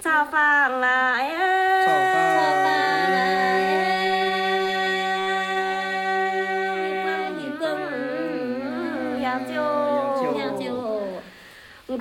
炒饭来炒哎， 饭， 米羹香酒，